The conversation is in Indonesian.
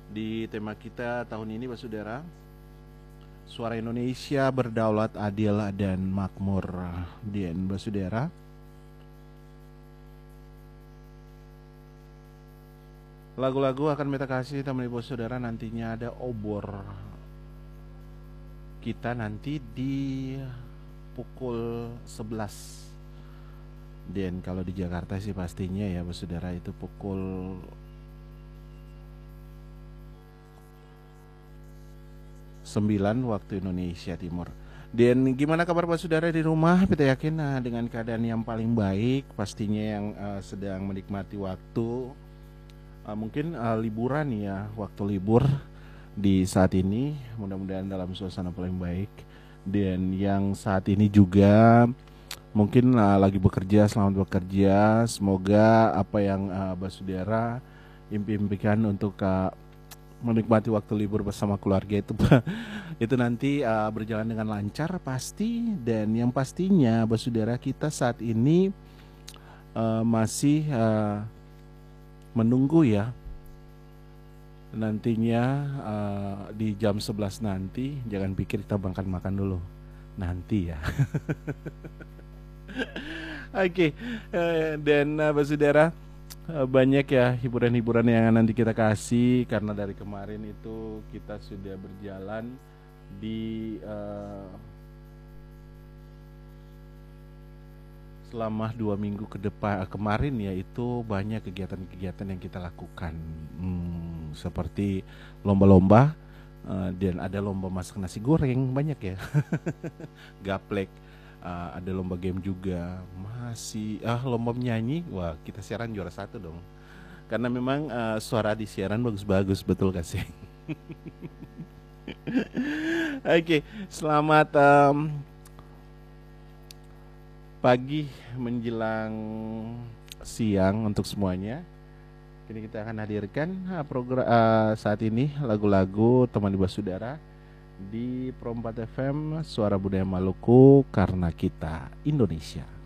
Di tema kita tahun ini, Basudara, Suara Indonesia Berdaulat, Adil, dan Makmur. Dan Basudara, lagu-lagu akan beta kasih teman ibu saudara, nantinya ada obor kita nanti di pukul 11. Dan kalau di Jakarta sih pastinya ya saudara itu pukul 9 waktu Indonesia Timur. Dan gimana kabar Pak Saudara di rumah? Kita yakin dengan keadaan yang paling baik, pastinya yang sedang menikmati waktu mungkin liburan ya, waktu libur di saat ini, mudah-mudahan dalam suasana paling baik. Dan yang saat ini juga mungkin lagi bekerja, selamat bekerja. Semoga apa yang Basudara impi-impikan untuk menikmati waktu libur bersama keluarga itu itu nanti berjalan dengan lancar pasti. Dan yang pastinya Basudara, kita saat ini masih menunggu ya, nantinya di jam 11 nanti. Jangan pikir kita makan dulu nanti ya. Oke, dan Basudara, banyak ya hiburan-hiburan yang nanti kita kasih, karena dari kemarin itu kita sudah berjalan di selama 2 minggu ke depan kemarin ya, itu banyak kegiatan-kegiatan yang kita lakukan, seperti lomba-lomba, dan ada lomba masak nasi goreng banyak ya. Gaplek, ada lomba game juga, masih lomba menyanyi. Wah, kita siaran juara satu dong, karena memang suara di siaran bagus-bagus, betul gak sih? Oke, selamat pagi menjelang siang untuk semuanya. Kini kita akan hadirkan program saat ini lagu-lagu teman ibu saudara di Pro 4 FM Suara Budaya Maluku, karena kita Indonesia.